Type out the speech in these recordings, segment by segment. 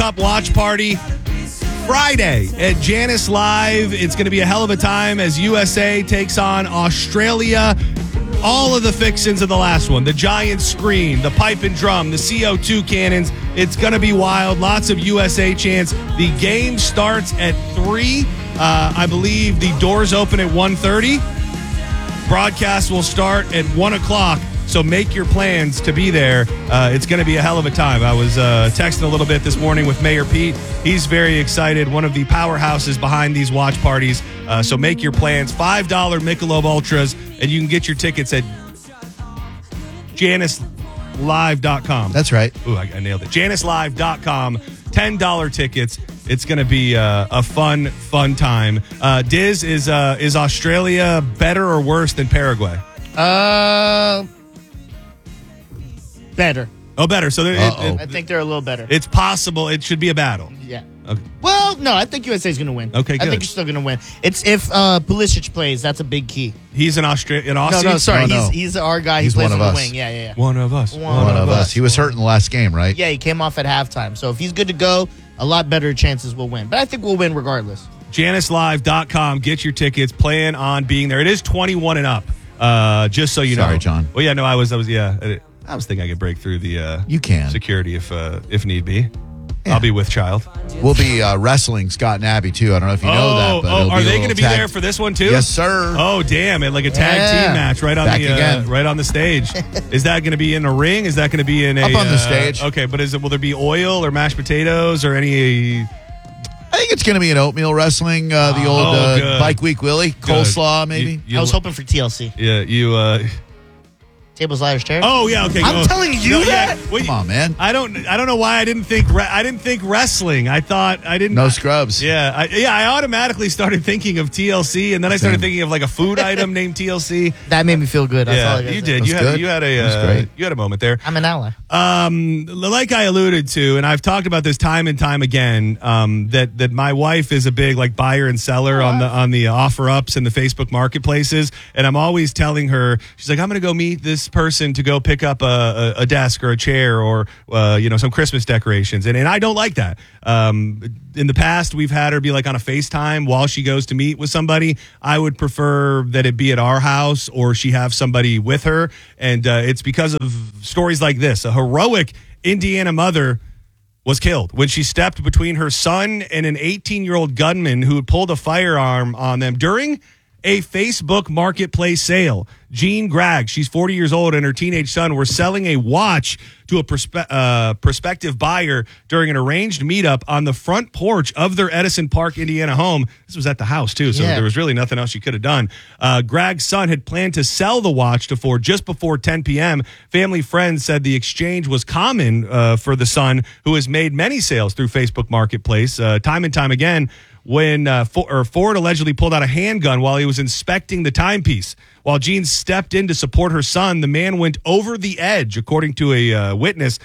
Cup watch party Friday at Jannus Live. It's going to be a hell of a time as USA takes on Australia. All of the fixins of the last one, the giant screen, the pipe and drum, the CO2 cannons. It's going to be wild. Lots of USA chants. The game starts at 3. I believe the doors open at 1:30. Broadcast will start at 1 o'clock. So make your plans to be there. It's going to be a hell of a time. I was texting a little bit this morning with Mayor Pete. He's very excited. One of the powerhouses behind these watch parties. So make your plans. $5 Michelob Ultras, and you can get your tickets at JannusLive.com. That's right. Ooh, I nailed it. JannusLive.com. $10 tickets. It's going to be a fun time. Diz, is Australia better or worse than Paraguay? Better. Oh, better. So I think they're a little better. It's possible. It should be a battle. Yeah. Okay. Well, no, I think USA is going to win. Okay, good. I think you're still going to win. It's if Pulisic plays, that's a big key. He's an Aussie? No, sorry. No. He's our guy. He's He plays one on of the us. wing. Yeah. One of us. One of us. He was hurt in the last game, right? Yeah, he came off at halftime. So if he's good to go, a lot better chances we'll win. But I think we'll win regardless. JannusLive.com. Get your tickets. Plan on being there. It is 21 and up. Just so you know. Sorry, John. Well, yeah, no, I was thinking I could break through the You can. security if need be. Yeah. I'll be with child. We'll be wrestling Scott and Abby, too. I don't know if you know that. But it'll are be a they little going to be tag- there for this one too? Yes, sir. Oh, damn! Like a tag Yeah. team match right on Back the again. right on the stage. Is that going to be in a ring? Is that going to be in a Up on the stage. Okay, but will there be oil or mashed potatoes or any? I think it's going to be an oatmeal wrestling, the old good. Bike Week Willie. Coleslaw, maybe. You I was hoping for TLC. Yeah, you. Tables, ladders, chairs. Oh yeah, okay. I'm telling you that? Wait, Come on, man. I don't know why I didn't think wrestling. I thought I didn't. No scrubs. Yeah, I automatically started thinking of TLC, and then I started Same. thinking of like a food item named TLC. That made me feel good. That's all I Yeah, gotta you say. did. That's You had good. That's great. you had a moment there. I'm an ally. Like I alluded to, and I've talked about this time and time again, that my wife is a big like buyer and seller on the offer ups and the Facebook marketplaces, and I'm always telling her, she's like, I'm going to go meet this person to go pick up a desk or a chair or some Christmas decorations, and I don't like that. In the past, we've had her be like on a FaceTime while she goes to meet with somebody. I would prefer that it be at our house or she have somebody with her, and it's because of stories like this. A heroic Indiana mother was killed when she stepped between her son and an 18-year-old gunman who had pulled a firearm on them during a Facebook marketplace sale. Jean Gregg, she's 40 years old, and her teenage son were selling a watch to a prospective buyer during an arranged meetup on the front porch of their Edison Park, Indiana home. This was at the house, too, so there was really nothing else she could have done. Gregg's son had planned to sell the watch to Ford just before 10 p.m. Family friends said the exchange was common for the son, who has made many sales through Facebook Marketplace. Time and time again, when Ford allegedly pulled out a handgun while he was inspecting the timepiece. While Jean stepped in to support her son, the man went over the edge, according to a witness.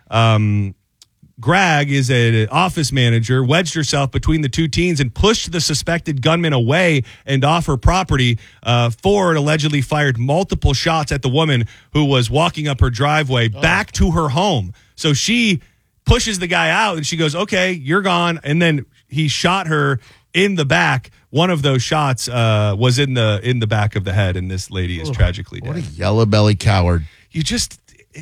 Gregg is an office manager, wedged herself between the two teens and pushed the suspected gunman away and off her property. Ford allegedly fired multiple shots at the woman who was walking up her driveway back to her home. So she pushes the guy out and she goes, okay, you're gone. And then he shot her in the back. One of those shots was in the back of the head, and this lady is tragically dead. What a yellow belly coward. You just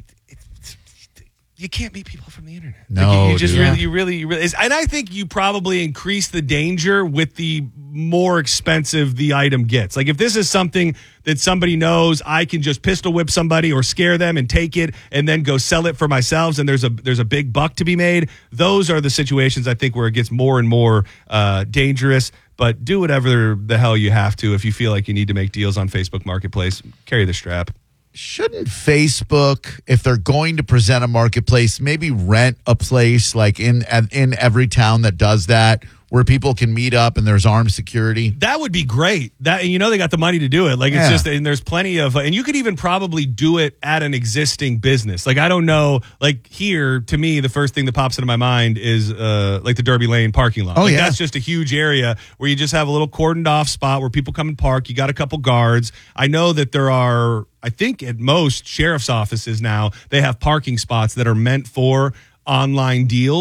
you can't beat people from the internet. No, Like, you just dude. you really, and I think you probably increase the danger with the more expensive the item gets. Like if this is something that somebody knows, I can just pistol whip somebody or scare them and take it and then go sell it for myself, and there's a big buck to be made. Those are the situations I think where it gets more and more dangerous. But do whatever the hell you have to if you feel like you need to make deals on Facebook Marketplace. Carry the strap. Shouldn't Facebook, if they're going to present a marketplace, maybe rent a place like in every town that does that, where people can meet up and there's armed security? That would be great. That they got the money to do it. Like it's just, and there's plenty of, and you could even probably do it at an existing business. Like I don't know, like here to me, the first thing that pops into my mind is like the Derby Lane parking lot. Oh, like, yeah. That's just a huge area where you just have a little cordoned off spot where people come and park. You got a couple guards. I know that there are, I think at most sheriff's offices now, they have parking spots that are meant for online deals.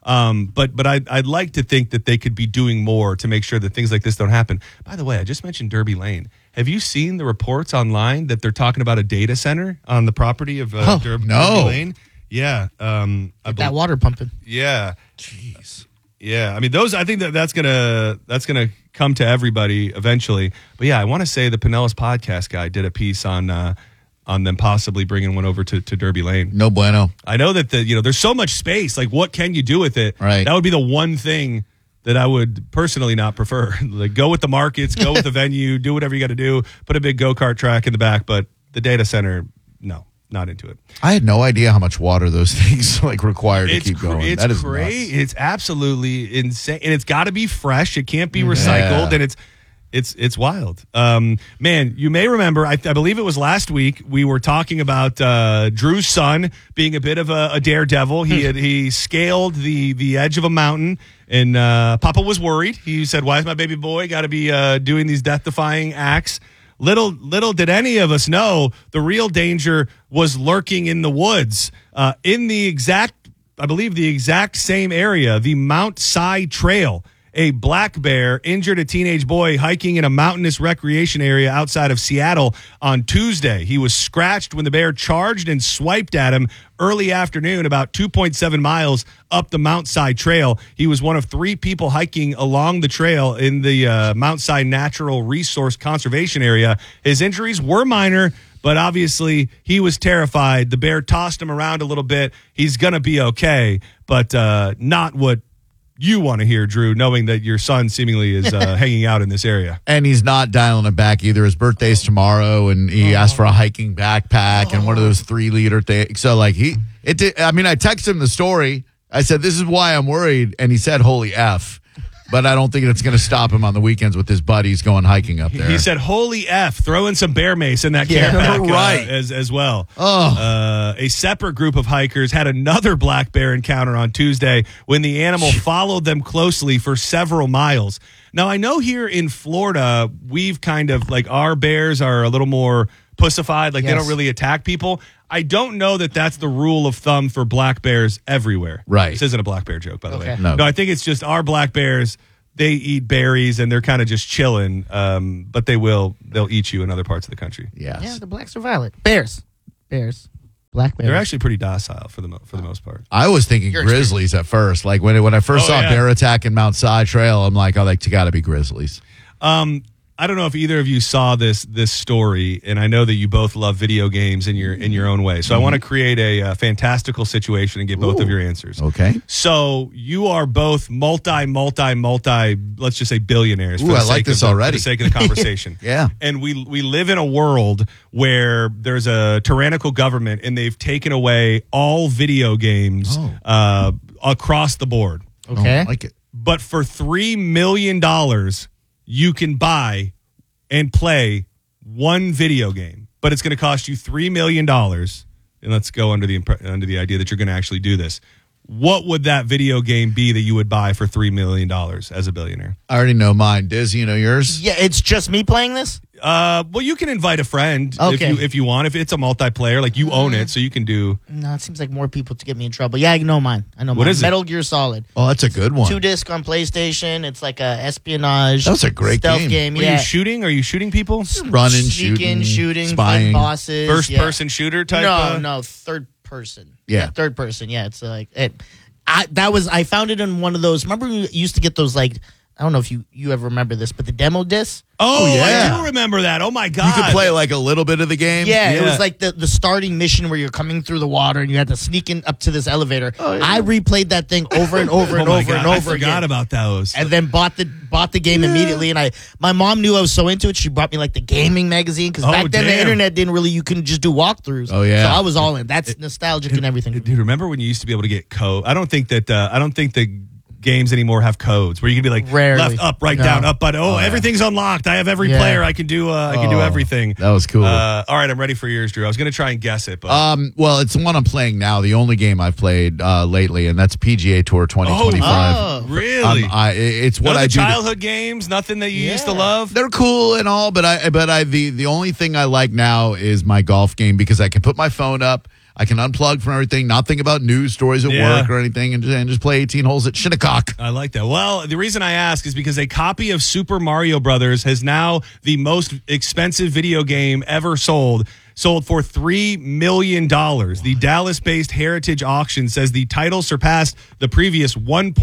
But I'd like to think that they could be doing more to make sure that things like this don't happen. By the way, I just mentioned Derby Lane. Have you seen the reports online that they're talking about a data center on the property of Derby Lane? Yeah. That water pumping. Yeah. Jeez. Yeah. I mean, I think that's gonna come to everybody eventually. But yeah, I want to say the Pinellas podcast guy did a piece on them possibly bringing one over to Derby Lane. No bueno. I know that there's so much space. Like, what can you do with it? Right. That would be the one thing that I would personally not prefer. Like, go with the markets, go with the venue, do whatever you got to do, put a big go-kart track in the back, but the data center, no, not into it. I had no idea how much water those things require to keep going. That is great. It's absolutely insane. And it's got to be fresh. It can't be recycled. And it's wild. Man, you may remember, I believe it was last week, we were talking about Drew's son being a bit of a daredevil. He scaled the edge of a mountain, and Papa was worried. He said, why is my baby boy got to be doing these death-defying acts? Little did any of us know the real danger was lurking in the woods, in the exact same area, the Mount Si Trail. A black bear injured a teenage boy hiking in a mountainous recreation area outside of Seattle on Tuesday. He was scratched when the bear charged and swiped at him early afternoon, about 2.7 miles up the Mount Si Trail. He was one of 3 people hiking along the trail in the Mount Si Natural Resource Conservation Area. His injuries were minor, but obviously he was terrified. The bear tossed him around a little bit. He's going to be okay, but not what you want to hear, Drew, knowing that your son seemingly is hanging out in this area. And he's not dialing it back either. His birthday's tomorrow, and he asked for a hiking backpack and one of those 3-liter things. So, I texted him the story. I said, this is why I'm worried. And he said, holy F. But I don't think it's going to stop him on the weekends with his buddies going hiking up there. He said, holy F, throw in some bear mace in that camp pack, right. As well. Oh. A separate group of hikers had another black bear encounter on Tuesday when the animal followed them closely for several miles. Now, I know here in Florida, we've kind of, our bears are a little more pussified. They don't really attack people. I don't know that that's the rule of thumb for black bears everywhere. Right. This isn't a black bear joke, by the way. No, I think it's just our black bears, they eat berries and they're kind of just chilling, but they'll eat you in other parts of the country. Yes. Yeah, the blacks are violent. Bears. Black bears. They're actually pretty docile for the most part. I was thinking grizzlies at first. When I first saw a bear attack in Mount Si Trail, I'm like, you got to be grizzlies. I don't know if either of you saw this story, and I know that you both love video games in your own way. So I want to create a fantastical situation and get both of your answers. Okay. So you are both multi, let's just say billionaires. Ooh, I like this already. For the sake of the conversation. Yeah. And we live in a world where there's a tyrannical government, and they've taken away all video games across the board. Okay. I like it. But for $3 million, you can buy and play one video game, but it's going to cost you $3 million. And let's go under the idea that you're going to actually do this. What would that video game be that you would buy for $3 million as a billionaire? I already know mine. Diz, you know yours? Yeah, it's just me playing this? Well, you can invite a friend if you want. If it's a multiplayer, you own it, so you can do. No, it seems like more people to get me in trouble. Yeah, I know mine. What is it? Metal Gear Solid. Oh, that's a good one. 2-disc on PlayStation. It's like a espionage. That's a great stealth game. Are you shooting? Are you shooting people? Running, shooting, spying, fighting bosses. First person shooter type? No, third person. Yeah, third person. Yeah, it's like it. I found it in one of those. Remember, we used to get those I don't know if you ever remember this, but the demo disc. Oh, yeah. I do remember that. Oh, my God. You could play a little bit of the game. Yeah, it was like the starting mission where you're coming through the water and you had to sneak in up to this elevator. Oh, yeah. I replayed that thing over and over and over and over. I forgot about those. And then bought the game immediately. And my mom knew I was so into it. She brought me the gaming magazine because back then the internet didn't really. You couldn't just do walkthroughs. Oh yeah. So I was all in. That's nostalgic and everything. Dude, remember when you used to be able to get code? I don't think the games anymore have codes where you can be rarely. Left, up, right, down, up, button. Everything's unlocked. I have every player. I can do everything. That was cool. All right, I'm ready for yours, Drew. I was going to try and guess it, but well, it's the one I'm playing now. The only game I've played lately, and that's PGA Tour 2025. Oh, really? It's what I do. Childhood games, nothing that you used to love. They're cool and all, but the only thing I like now is my golf game because I can put my phone up. I can unplug from everything, not think about news stories at work or anything, and just play 18 holes at Shinnecock. I like that. Well, the reason I ask is because a copy of Super Mario Brothers has now the most expensive video game ever sold for $3 million. The Dallas-based Heritage Auction says the title surpassed the previous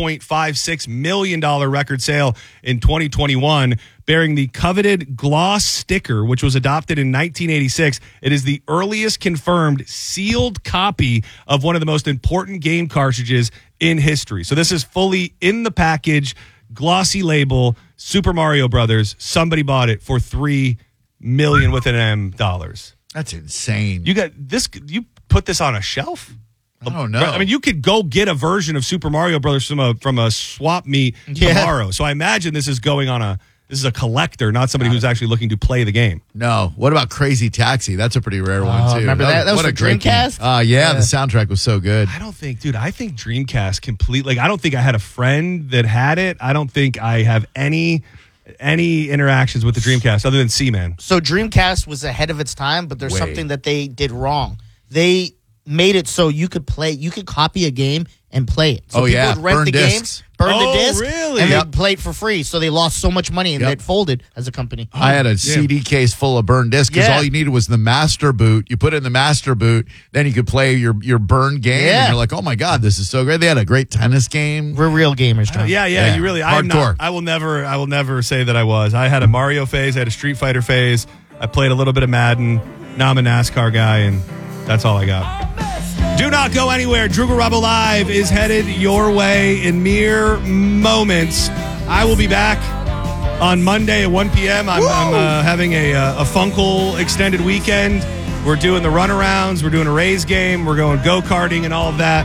$1.56 million record sale in 2021, bearing the coveted gloss sticker, which was adopted in 1986. It is the earliest confirmed sealed copy of one of the most important game cartridges in history. So this is fully in the package, glossy label, Super Mario Brothers. Somebody bought it for $3 million with an M dollars. That's insane. You got this. You put this on a shelf? I don't know. I mean, you could go get a version of Super Mario Brothers from a swap meet tomorrow. So I imagine this is going on this is a collector, not somebody who's actually looking to play the game. No. What about Crazy Taxi? That's a pretty rare one, too. Remember that? That was for Dreamcast? Yeah, the soundtrack was so good. I think Dreamcast completely. I don't think I had a friend that had it. I don't think I have any interactions with the Dreamcast other than Seaman. So Dreamcast was ahead of its time, but there's something that they did wrong. They made it so you could copy a game and play it. So people would rent the discs. game, burn the disc, really? and then play it for free. So they lost so much money and it folded as a company. I had a CD case full of burned discs because all you needed was the master boot. You put it in the master boot, then you could play your burned game. And you're like, oh my God, this is so great. They had a great tennis game. We're real gamers, John. Yeah. You really. Hardcore. I will never say that I was. I had a Mario phase. I had a Street Fighter phase. I played a little bit of Madden. Now I'm a NASCAR guy, and that's all I got. Do not go anywhere. Drew Garabo Live is headed your way in mere moments. I will be back on Monday at 1 p.m. I'm having a Funkle extended weekend. We're doing the runarounds. We're doing a Rays game. We're going go-karting and all of that.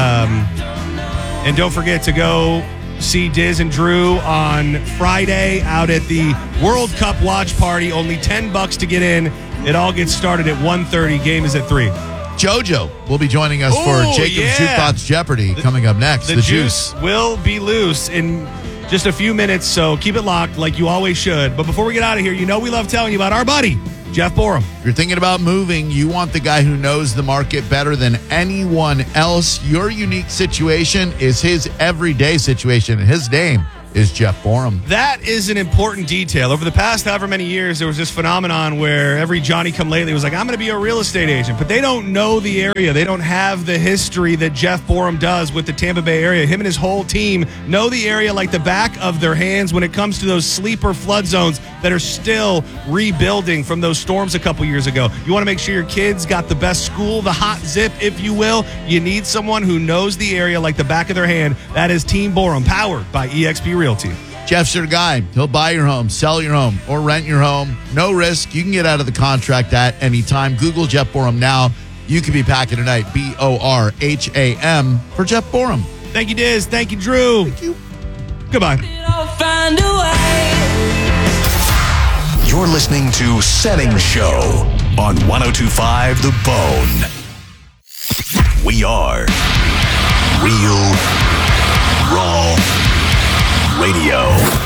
And don't forget to go see Diz and Drew on Friday out at the World Cup watch party. Only $10 to get in. It all gets started at 1:30. Game is at 3. JoJo will be joining us for Jacob's Jukebox Jeopardy coming up next. The juice will be loose in just a few minutes, so keep it locked like you always should. But before we get out of here, we love telling you about our buddy, Jeff Borum. If you're thinking about moving, you want the guy who knows the market better than anyone else. Your unique situation is his everyday situation, and his name is Jeff Borum. That is an important detail. Over the past however many years, there was this phenomenon where every Johnny-come-lately was like, I'm going to be a real estate agent. But they don't know the area. They don't have the history that Jeff Borum does with the Tampa Bay area. Him and his whole team know the area like the back of their hands when it comes to those sleeper flood zones that are still rebuilding from those storms a couple years ago. You want to make sure your kids got the best school, the hot zip, if you will. You need someone who knows the area like the back of their hand. That is Team Borum, powered by eXp Realty. Jeff's your guy. He'll buy your home, sell your home, or rent your home. No risk. You can get out of the contract at any time. Google Jeff Borum now. You could be packing tonight. BORHAM for Jeff Borum. Thank you, Diz. Thank you, Drew. Thank you. Goodbye. You're listening to Setting Show on 102.5 The Bone. We are Real Raw Radio.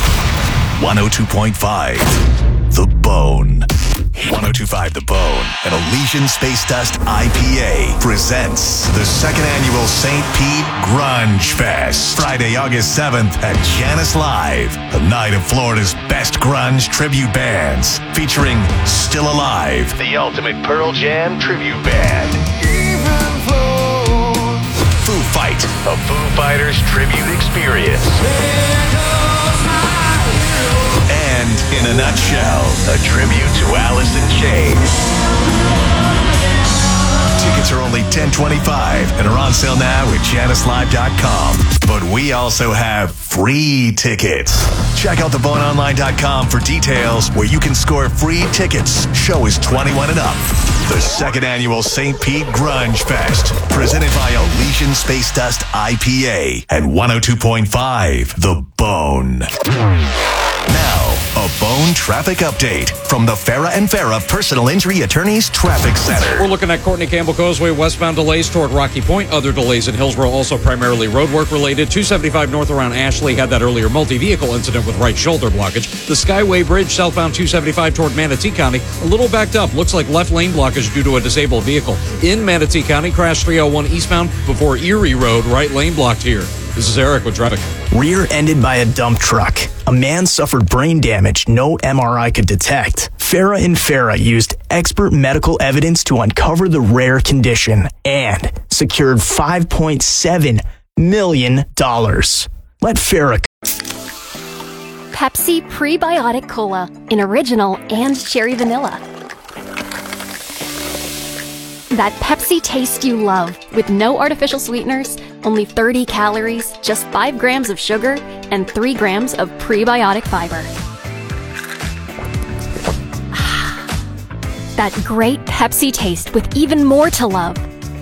102.5 The Bone. 102.5 The Bone and Elysian Space Dust IPA presents the second annual St. Pete Grunge Fest. Friday, August 7th at Janice Live. A night of Florida's best grunge tribute bands featuring Still Alive, the ultimate Pearl Jam tribute band. Foo Fight, a Foo Fighters tribute experience. And, in a nutshell, a tribute to Alice in Chains. Tickets are only $10.25 and are on sale now at JaniceLive.com. But we also have free tickets. Check out theboneonline.com for details where you can score free tickets. Show is 21 and up. The second annual St. Pete Grunge Fest, presented by Elysian Space Dust IPA and 102.5 The Bone. Now, a Bone traffic update from the Farah and Farah Personal Injury Attorneys Traffic Center. We're looking at Courtney Campbell Causeway, westbound delays toward Rocky Point. Other delays in Hillsborough, also primarily roadwork related. 275 north around Ashley had that earlier multi-vehicle incident with right shoulder blockage. The Skyway Bridge, southbound 275 toward Manatee County, a little backed up. Looks like left lane blockage due to a disabled vehicle. In Manatee County, crash 301 eastbound before Erie Road, right lane blocked here. This is Eric with traffic. Rear-ended by a dump truck. A man suffered brain damage no MRI could detect. Farah and Farah used expert medical evidence to uncover the rare condition and secured $5.7 million. Let Farah... Pepsi Prebiotic Cola in original and cherry vanilla. That Pepsi taste you love with no artificial sweeteners, only 30 calories, just 5 grams of sugar, and 3 grams of prebiotic fiber. That great Pepsi taste with even more to love.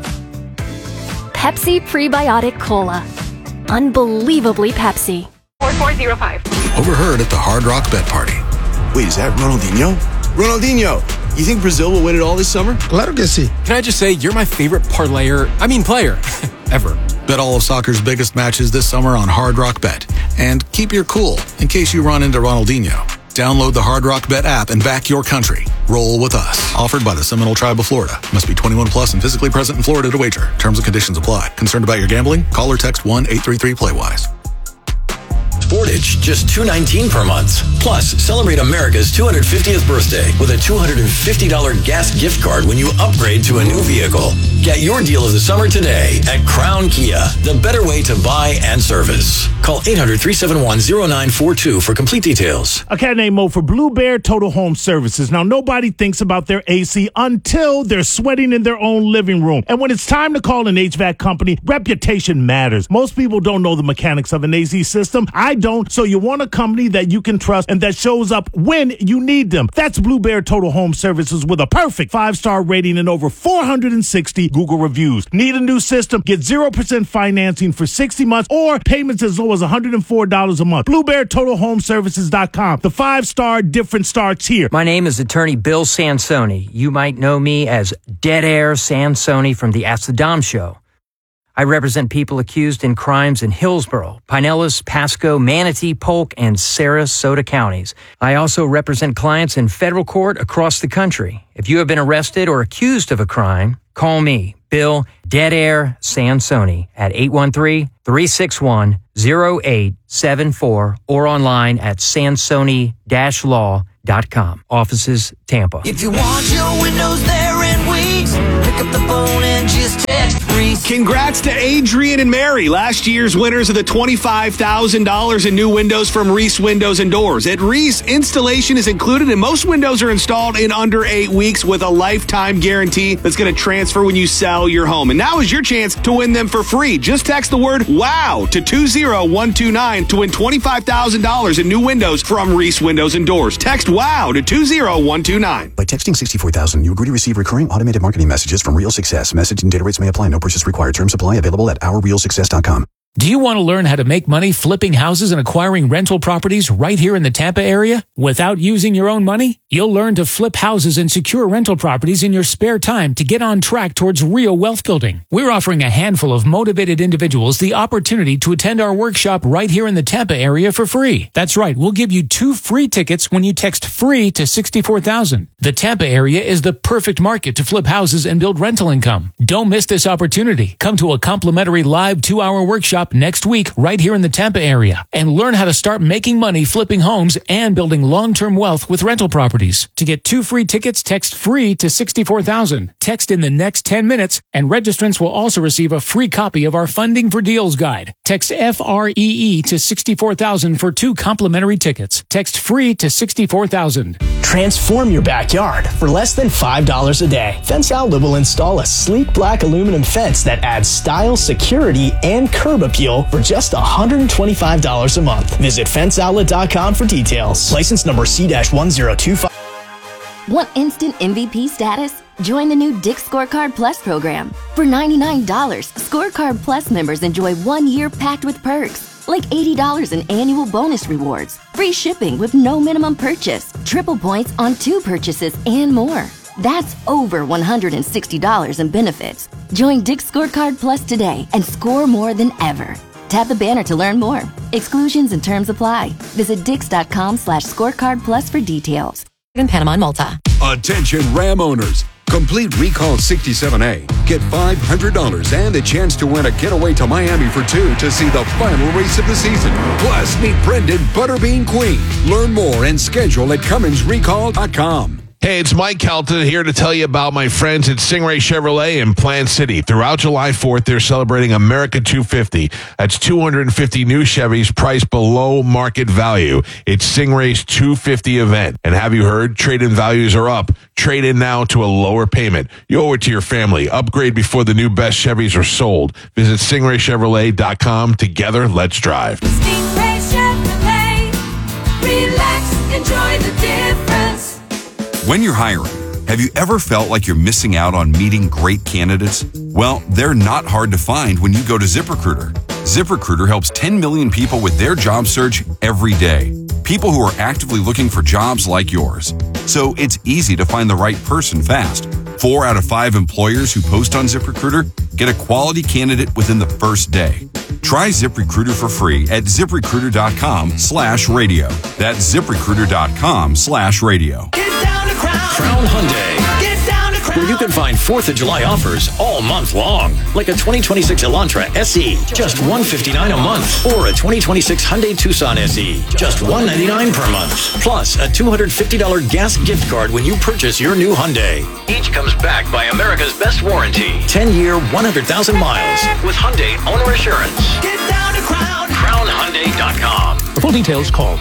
Pepsi Prebiotic Cola. Unbelievably Pepsi. 4405. Overheard at the Hard Rock Bet Party. Wait, is that Ronaldinho? Ronaldinho! You think Brazil will win it all this summer? Claro que sí. Can I just say, you're my favorite player ever. Bet all of soccer's biggest matches this summer on Hard Rock Bet. And keep your cool in case you run into Ronaldinho. Download the Hard Rock Bet app and back your country. Roll with us. Offered by the Seminole Tribe of Florida. Must be 21 plus and physically present in Florida to wager. Terms and conditions apply. Concerned about your gambling? Call or text 1-833-PLAY-WISE. Sportage, just $219 per month. Plus, celebrate America's 250th birthday with a $250 gas gift card when you upgrade to a new vehicle. Get your deal of the summer today at Crown Kia, the better way to buy and service. Call 800-371-0942 for complete details. A cat named Mo for Blue Bear Total Home Services. Now, nobody thinks about their AC until they're sweating in their own living room. And when it's time to call an HVAC company, reputation matters. Most people don't know the mechanics of an AC system. I don't, so you want a company that you can trust and that shows up when you need them. That's Blue Bear Total Home Services with a perfect 5-star rating and over 460 Google reviews. Need a new system? Get 0% financing for 60 months or payments as low as $104 a month. BlueBearTotalHomeServices.com. The 5-star difference starts here. My name is attorney Bill Sansoni. You might know me as Dead Air Sansoni from the Ask the Dom show. I represent people accused in crimes in Hillsborough, Pinellas, Pasco, Manatee, Polk, and Sarasota counties. I also represent clients in federal court across the country. If you have been arrested or accused of a crime, call me, Bill Dead Air Sansoni, at 813-361-0874 or online at sansoni-law.com. Offices, Tampa. If you want your windows there in weeks, pick up the phone and just text Reese. Congrats to Adrian and Mary, last year's winners of the $25,000 in new windows from Reese Windows and Doors. At Reese, installation is included and most windows are installed in under 8 weeks with a lifetime guarantee that's going to transfer when you sell your home. And now is your chance to win them for free. Just text the word WOW to 20129 to win $25,000 in new windows from Reese Windows and Doors. Text WOW to 20129. By texting 64,000, you agree to receive recurring automated marketing messages from Real Success. Message and data rates may apply. No purchase required. Terms apply. Available at ourrealsuccess.com. Do you want to learn how to make money flipping houses and acquiring rental properties right here in the Tampa area without using your own money? You'll learn to flip houses and secure rental properties in your spare time to get on track towards real wealth building. We're offering a handful of motivated individuals the opportunity to attend our workshop right here in the Tampa area for free. That's right, we'll give you 2 free tickets when you text FREE to 64,000. The Tampa area is the perfect market to flip houses and build rental income. Don't miss this opportunity. Come to a complimentary live 2-hour workshop next week right here in the Tampa area and learn how to start making money flipping homes and building long-term wealth with rental properties. To get 2 free tickets, text FREE to 64,000. Text in the next 10 minutes and registrants will also receive a free copy of our Funding for Deals guide. Text FREE to 64,000 for 2 complimentary tickets. Text FREE to 64,000. Transform your backyard for less than $5 a day. Fence Outlet will install a sleek black aluminum fence that adds style, security, and curb appeal for just $125 a month. Visit fenceoutlet.com for details. License number C-1025. Want instant MVP status? Join the new Dick's Scorecard Plus program. For $99, Scorecard Plus members enjoy 1 year packed with perks, Like $80 in annual bonus rewards, free shipping with no minimum purchase, triple points on 2 purchases, and more. That's over $160 in benefits. Join Dick's Scorecard Plus today and score more than ever. Tap the banner to learn more. Exclusions and terms apply. Visit dix.com/scorecard plus for details. In Panama and Malta. Attention Ram owners. Complete Recall 67A. Get $500 and a chance to win a getaway to Miami for 2 to see the final race of the season. Plus, meet Brendan Butterbean Queen. Learn more and schedule at CumminsRecall.com. Hey, it's Mike Kelton here to tell you about my friends at Stingray Chevrolet in Plant City. Throughout July 4th, they're celebrating America 250. That's 250 new Chevys priced below market value. It's Stingray's 250 event. And have you heard? Trade-in values are up. Trade in now to a lower payment. You owe it to your family. Upgrade before the new best Chevys are sold. Visit StingrayChevrolet.com. Together, let's drive. Stingray Chevrolet. Relax, enjoy the difference. When you're hiring, have you ever felt like you're missing out on meeting great candidates? Well, they're not hard to find when you go to ZipRecruiter. ZipRecruiter helps 10 million people with their job search every day. People who are actively looking for jobs like yours. So it's easy to find the right person fast. 4 out of 5 employers who post on ZipRecruiter get a quality candidate within the first day. Try ZipRecruiter for free at ZipRecruiter.com/radio. That's ZipRecruiter.com/radio. Crown Hyundai. Where you can find 4th of July offers all month long. Like a 2026 Elantra SE, just $159 a month. Or a 2026 Hyundai Tucson SE, just $199 per month. Plus a $250 gas gift card when you purchase your new Hyundai. Each comes backed by America's best warranty. 10-year, 100,000 miles. With Hyundai Owner Assurance. Get down to CrownHyundai.com. For full details, call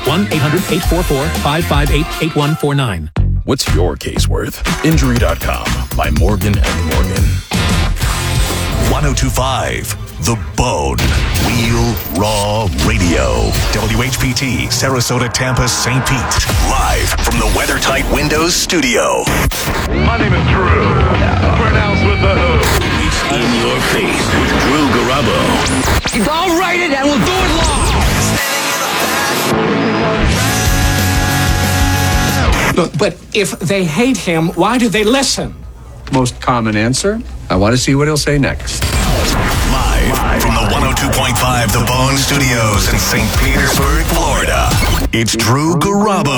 1-800-844-558-8149. What's your case worth? Injury.com by Morgan & Morgan. 1025 The Bone. Real Raw Radio. WHPT, Sarasota, Tampa, St. Pete. Live from the WeatherTight Windows studio. My name is Drew. Pronounced with the O. It's in your face with Drew Garabo. I'll write it and we'll do it live. Look, but if they hate him, why do they listen? Most common answer, I want to see what he'll say next. Live from the 102.5 The Bone Studios in St. Petersburg, Florida. It's Drew Garabo.